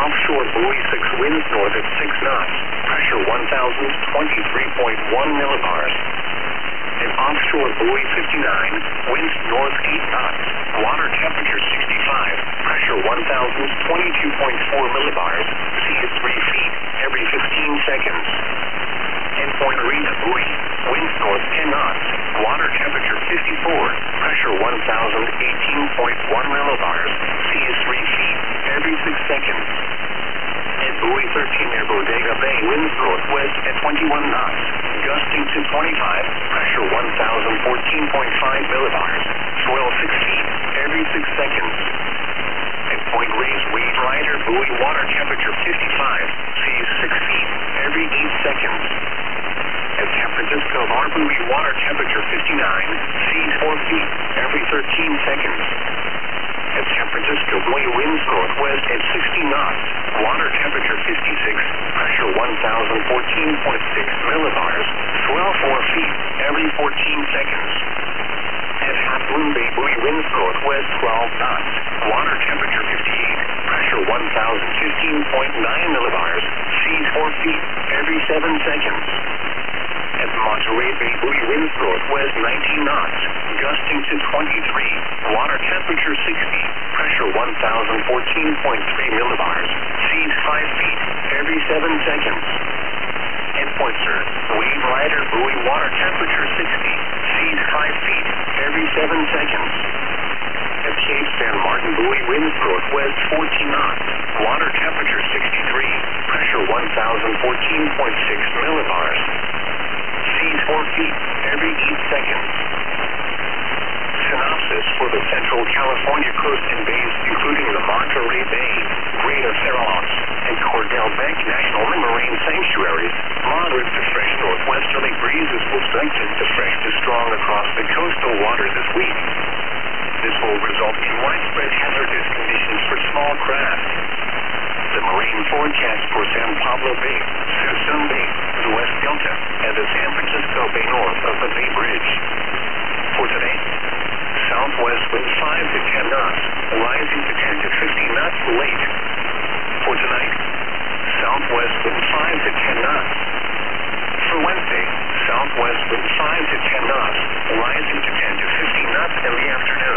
offshore buoy 6 winds north at 6 knots, pressure 1023.1 millibars. And offshore buoy 59, winds north 8 knots, water temperature 65, pressure 1022.4 millibars, sea is 3 feet every 15 seconds. And Point Arena buoy, winds north 10 knots, water temperature 54, pressure 1018.1 millibars, sea is 3 feet every 6 seconds. And buoy 13 near Bodega Bay, winds northwest at 21 knots, gusting to 25, pressure 1014.5 millibars, swell 6 feet every 6 seconds. At Point Reyes Wade Rider buoy, water temperature 55, seas 6 feet every 8 seconds. At San Francisco Bar buoy, water temperature 59, seas 4 feet every 13 seconds. At San Francisco buoy, winds northwest at 60 knots, water temperature 56, pressure 1014.6 millibars, swell 4 feet every 14 seconds. At Half Moon Bay buoy, winds northwest 12 knots, water temperature 58, pressure 1015.9 millibars, seas 4 feet every 7 seconds. At Monterey Bay buoy, winds northwest 19 knots, gusting to 23, water temperature 60, pressure 1014.3 millibars, seas 5 feet every 7 seconds. At Point Sur Wade Rider buoy, water temperature 60, seas 5 feet every 7 seconds. At Cape San Martin buoy, winds northwest 14 knots, water temperature 63, pressure 1014.6 millibars, seas 4 feet every 8 seconds. Synopsis for the Central California coast and bays, including the Monterey Bay, Greater Farallones, and Cordell Bank National Marine Sanctuaries. Moderate to fresh northwesterly breezes will strengthen to fresh to strong across the coastal waters this week. This will result in widespread hazardous conditions for small craft. The marine forecast for San Pablo Bay, Suisun Bay, the West Delta, and the San Francisco Bay north of the Bay Bridge. For today, southwest wind 5 to 10 knots, rising to 10 to 15 knots late. For tonight, southwest wind 5 to 10 knots. For Wednesday, southwest wind 5 to 10 knots, rising to 10 to 15 knots in the afternoon.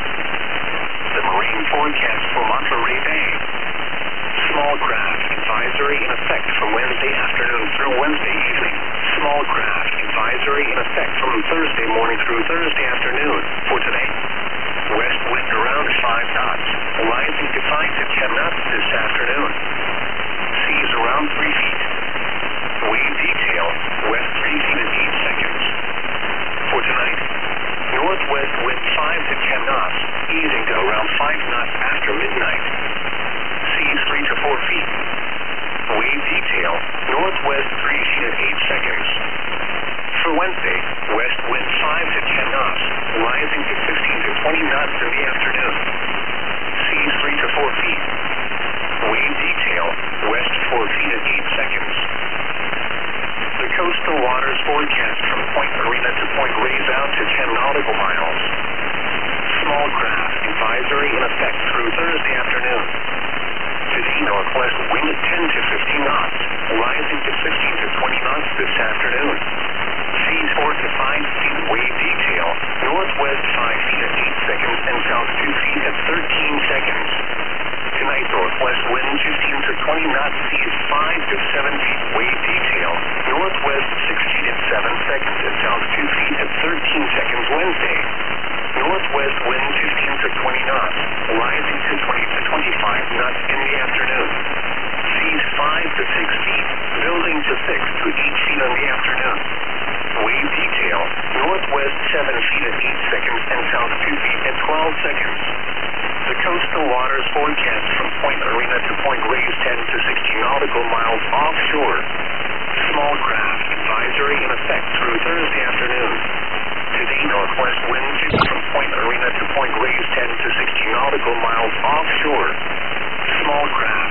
The marine forecast for Monterey Bay. Small craft advisory in effect from Wednesday afternoon through Wednesday evening. Small craft advisory in effect from Thursday morning through Thursday afternoon. For today, west wind around 5 knots, rising to 5 to 10 knots this afternoon. Seas around 3 feet. Wave detail, west 3 feet and 8 seconds. For tonight, northwest wind 5 to 10 knots, easing to around 5 knots after midnight. Seas 3 to 4 feet. Wave detail, northwest 3 feet and 8 seconds. For Wednesday, west wind 5 to 10 knots, rising to 15 to 20 knots in the afternoon. Seas 3 to 4 feet. Wave detail, west 4 feet and 8 seconds. The coastal waters forecast from Point Arena to Point Reyes out to 10 nautical miles. Small craft advisory in effect through Thursday afternoon. Today, northwest wind at 10 to 15 knots, rising to 15 to 20 knots this afternoon. Seas 4 to 5 feet, wave detail, northwest 5 feet at 8 seconds and south 2 feet at 13 seconds. Tonight, northwest wind 15 to 20 knots, seas 5 to 7 feet, wave detail, northwest 6 feet at 7 seconds and south 2 feet at 13 seconds Wednesday. Northwest wind 15 to 20 knots, rising to 20 to 25 knots in the afternoon. Seas 5 to 6 feet, building to 6 to 8 feet in the afternoon. Wave detail, northwest 7 feet at 8 seconds and south 2 feet at 12 seconds. The coastal waters forecast from Point Arena to Point Reyes 10 to 60 nautical miles offshore. Small craft advisory in effect through Thursday afternoon. Today, northwest wind 50 from Point Arena to Point Reyes 10 to 60 nautical miles offshore. Small craft